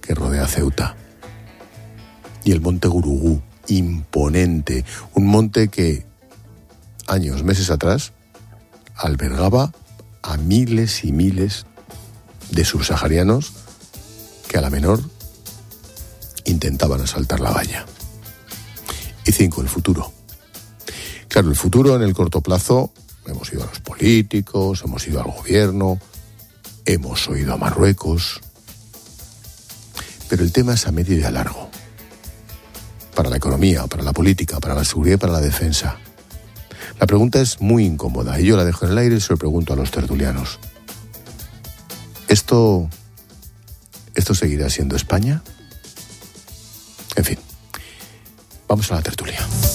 que rodea Ceuta. Y el monte Gurugú, imponente, un monte que meses atrás, albergaba a miles y miles de subsaharianos que a la menor intentaban asaltar la valla. Y 5, el futuro. Claro, el futuro en el corto plazo, hemos ido a los políticos, hemos ido al gobierno, hemos oído a Marruecos, pero el tema es a medio y a largo. Para la economía, para la política, para la seguridad y para la defensa. La pregunta es muy incómoda y yo la dejo en el aire y se lo pregunto a los tertulianos. ¿Esto seguirá siendo España? En fin, vamos a la tertulia.